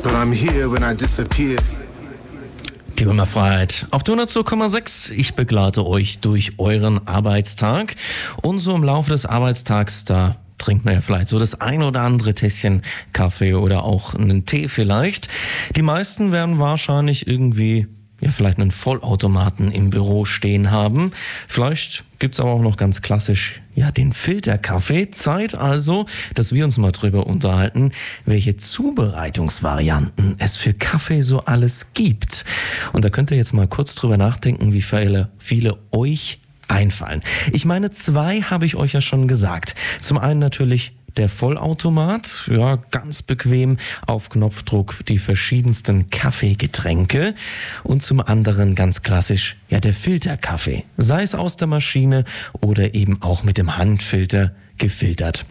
but I'm here when I disappear. Die Römerfreiheit auf der 102,6. Ich begleite euch durch euren Arbeitstag. Und so im Laufe des Arbeitstags, da trinkt man ja vielleicht so das ein oder andere Tässchen Kaffee oder auch einen Tee vielleicht. Die meisten werden wahrscheinlich irgendwie vielleicht einen Vollautomaten im Büro stehen haben. Vielleicht gibt's aber auch noch ganz klassisch den Filterkaffee. Zeit also, dass wir uns mal drüber unterhalten, welche Zubereitungsvarianten es für Kaffee so alles gibt. Und da könnt ihr jetzt mal kurz drüber nachdenken, wie viele euch einfallen. Ich meine, 2 habe ich euch ja schon gesagt. Zum einen natürlich der Vollautomat, ganz bequem auf Knopfdruck die verschiedensten Kaffeegetränke, und zum anderen ganz klassisch der Filterkaffee, sei es aus der Maschine oder eben auch mit dem Handfilter gefiltert.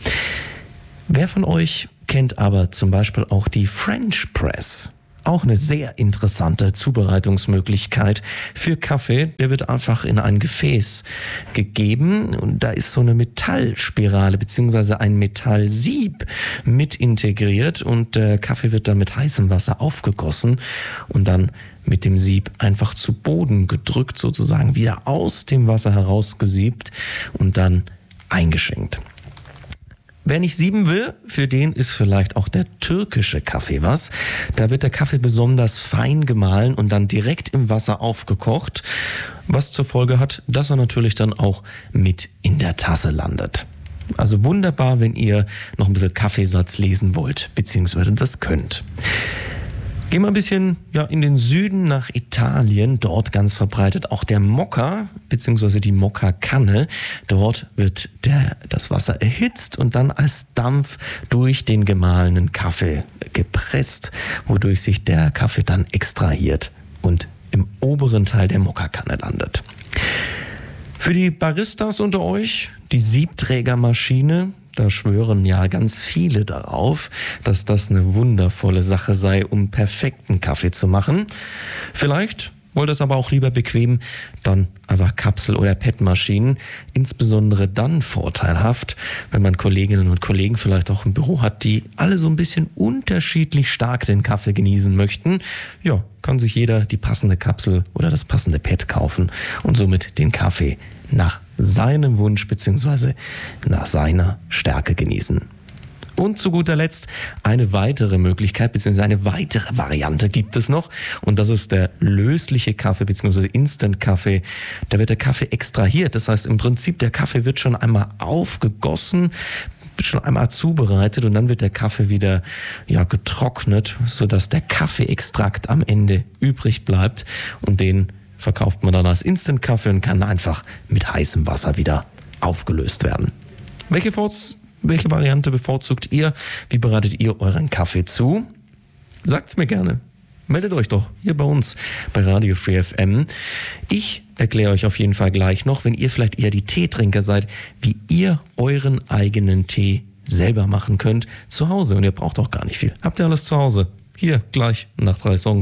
Wer von euch kennt aber zum Beispiel auch die French Press? Auch eine sehr interessante Zubereitungsmöglichkeit für Kaffee. Der wird einfach in ein Gefäß gegeben und da ist so eine Metallspirale bzw. ein Metallsieb mit integriert und der Kaffee wird dann mit heißem Wasser aufgegossen und dann mit dem Sieb einfach zu Boden gedrückt, sozusagen wieder aus dem Wasser herausgesiebt und dann eingeschenkt. Wer nicht sieben will, für den ist vielleicht auch der türkische Kaffee was. Da wird der Kaffee besonders fein gemahlen und dann direkt im Wasser aufgekocht, was zur Folge hat, dass er natürlich dann auch mit in der Tasse landet. Also wunderbar, wenn ihr noch ein bisschen Kaffeesatz lesen wollt, beziehungsweise das könnt. Gehen wir ein bisschen in den Süden nach Italien, dort ganz verbreitet auch der Mokka bzw. die Mokka-Kanne. Dort wird das Wasser erhitzt und dann als Dampf durch den gemahlenen Kaffee gepresst, wodurch sich der Kaffee dann extrahiert und im oberen Teil der Mokka-Kanne landet. Für die Baristas unter euch, die Siebträgermaschine, da schwören ganz viele darauf, dass das eine wundervolle Sache sei, um perfekten Kaffee zu machen. Vielleicht wollt ihr es aber auch lieber bequem, dann einfach Kapsel- oder PET-Maschinen. Insbesondere dann vorteilhaft, wenn man Kolleginnen und Kollegen vielleicht auch im Büro hat, die alle so ein bisschen unterschiedlich stark den Kaffee genießen möchten. Kann sich jeder die passende Kapsel oder das passende PET kaufen und somit den Kaffee nach seinem Wunsch bzw. nach seiner Stärke genießen. Und zu guter Letzt eine weitere Möglichkeit bzw. eine weitere Variante gibt es noch, und das ist der lösliche Kaffee bzw. Instant-Kaffee. Da wird der Kaffee extrahiert, das heißt im Prinzip der Kaffee wird schon einmal aufgegossen, schon einmal zubereitet und dann wird der Kaffee wieder getrocknet, sodass der Kaffeeextrakt am Ende übrig bleibt und den verkauft man dann als Instant-Kaffee und kann einfach mit heißem Wasser wieder aufgelöst werden. Welche Variante bevorzugt ihr? Wie bereitet ihr euren Kaffee zu? Sagt's mir gerne. Meldet euch doch hier bei uns bei Radio Free FM. Ich erkläre euch auf jeden Fall gleich noch, wenn ihr vielleicht eher die Teetrinker seid, wie ihr euren eigenen Tee selber machen könnt zu Hause. Und ihr braucht auch gar nicht viel. Habt ihr alles zu Hause? Hier gleich nach 3 Songs.